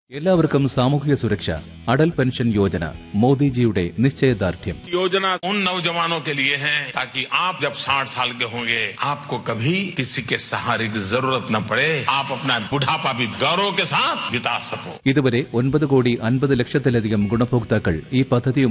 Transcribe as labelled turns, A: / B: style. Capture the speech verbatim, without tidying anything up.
A: എല്ലാവർക്കും സാമൂഹിക സുരക്ഷ അടൽ പെൻഷൻ യോജന മോദിജിയുടെ നിശ്ചയദാർഢ്യം.
B: योजना उन नौजवानों के लिए है ताकि आप जब साठ साल के होंगे आपको कभी किसी के सहारे की जरूरत न पड़े. आप अपना बुढ़ापा भी गौरव के साथ बिता सको.
A: ഇതുവരെ ഒൻപത് കോടി അൻപത് ലക്ഷത്തിലധികം ഗുണഭോക്താക്കൾ ഈ പദ്ധതി